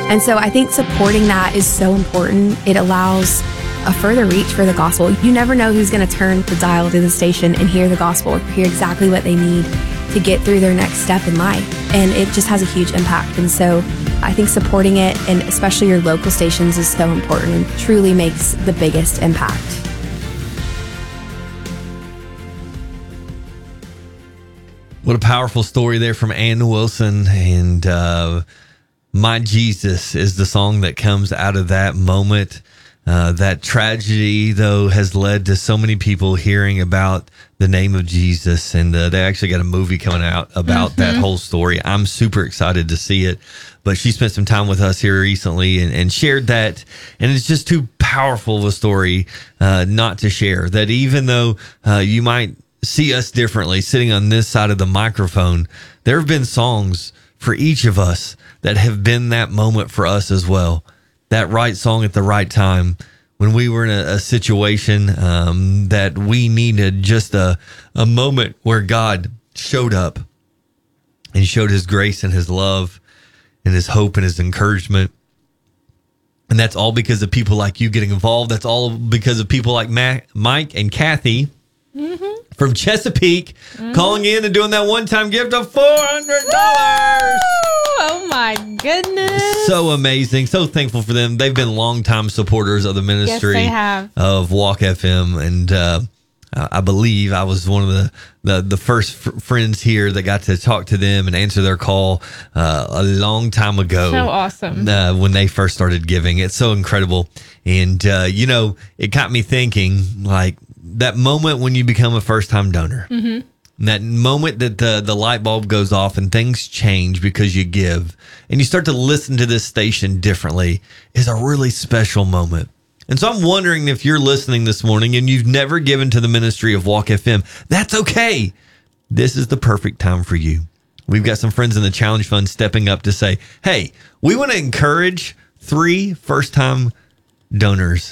And so I think supporting that is so important. It allows a further reach for the gospel. You never know who's going to turn the dial to the station and hear the gospel, or hear exactly what they need to get through their next step in life. And it just has a huge impact. And so I think supporting it, and especially your local stations, is so important and truly makes the biggest impact. What a powerful story there from Ann Wilson. And My Jesus is the song that comes out of that moment. That tragedy, though, has led to so many people hearing about the name of Jesus. And they actually got a movie coming out about that whole story. I'm super excited to see it. But she spent some time with us here recently and shared that. And it's just too powerful of a story not to share. That even though you might see us differently sitting on this side of the microphone, there have been songs for each of us that have been that moment for us as well. That right song at the right time when we were in a situation that we needed just a moment where God showed up and showed his grace and his love and his hope and his encouragement. And that's all because of people like you getting involved. That's all because of people like Mike and Kathy from Chesapeake calling in and doing that one-time gift of $400. Oh my goodness. So amazing. So thankful for them. They've been longtime supporters of the ministry. Yes, they have. Of Walk FM. And I believe I was one of the first friends here that got to talk to them and answer their call a long time ago. So awesome. When they first started giving. It's so incredible. And, it got me thinking, like, that moment when you become a first-time donor. That moment that the light bulb goes off and things change because you give and you start to listen to this station differently is a really special moment. And so I'm wondering if you're listening this morning and you've never given to the ministry of Walk FM, that's okay. This is the perfect time for you. We've got some friends in the Challenge Fund stepping up to say, hey, we want to encourage 3 first-time donors,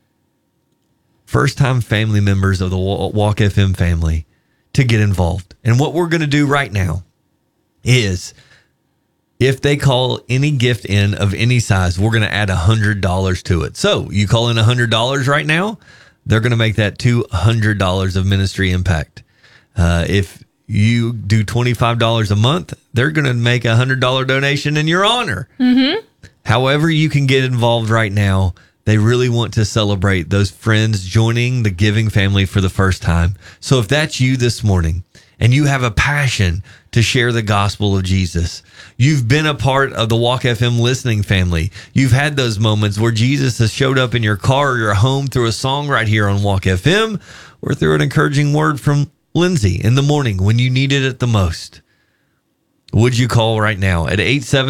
first-time family members of the Walk FM family, to get involved. And what we're going to do right now is, if they call any gift in of any size, we're going to add $100 to it. So you call in $100 right now, they're going to make that $200 of ministry impact. If you do $25 a month, they're going to make a $100 donation in your honor. However you can get involved right now, they really want to celebrate those friends joining the giving family for the first time. So if that's you this morning and you have a passion to share the gospel of Jesus, you've been a part of the Walk FM listening family, you've had those moments where Jesus has showed up in your car or your home through a song right here on Walk FM, or through an encouraging word from Lindsay in the morning when you needed it the most, would you call right now at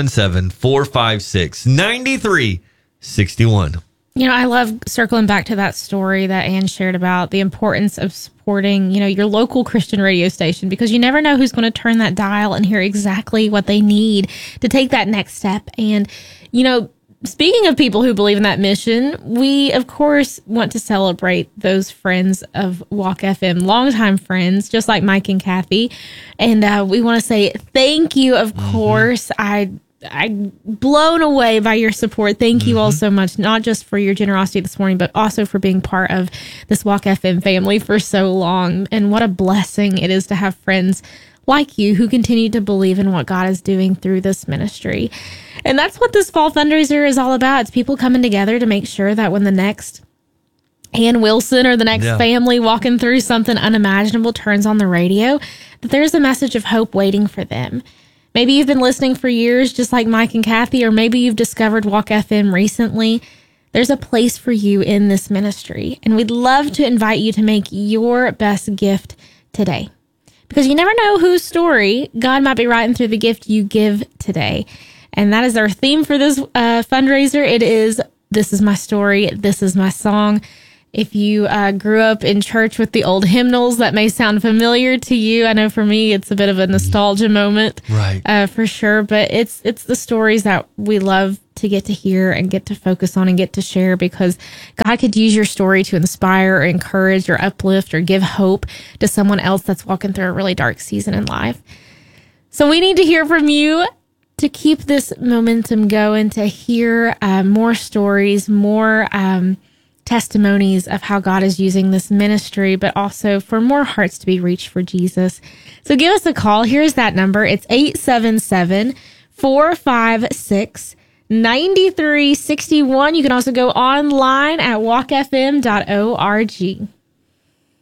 877-456-9361? You know, I love circling back to that story that Ann shared about the importance of supporting, your local Christian radio station, because you never know who's going to turn that dial and hear exactly what they need to take that next step. And, speaking of people who believe in that mission, we, of course, want to celebrate those friends of Walk FM, longtime friends, just like Mike and Kathy. And we want to say thank you, of course. I'm blown away by your support. Thank you all so much, not just for your generosity this morning, but also for being part of this Walk FM family for so long. And what a blessing it is to have friends like you who continue to believe in what God is doing through this ministry. And that's what this fall fundraiser is all about. It's people coming together to make sure that when the next Ann Wilson or the next family walking through something unimaginable turns on the radio, that there's a message of hope waiting for them. Maybe you've been listening for years, just like Mike and Kathy, or maybe you've discovered Walk FM recently. There's a place for you in this ministry, and we'd love to invite you to make your best gift today, because you never know whose story God might be writing through the gift you give today. And that is our theme for this fundraiser. It is, this is my story, this is my song. If you grew up in church with the old hymnals, that may sound familiar to you. I know for me, it's a bit of a nostalgia moment, right? For sure. But it's the stories that we love to get to hear and get to focus on and get to share, because God could use your story to inspire or encourage or uplift or give hope to someone else that's walking through a really dark season in life. So we need to hear from you to keep this momentum going, to hear more stories, more testimonies of how God is using this ministry, but also for more hearts to be reached for Jesus. So give us a call. Here's that number. It's 877-456-9361. You can also go online at walkfm.org.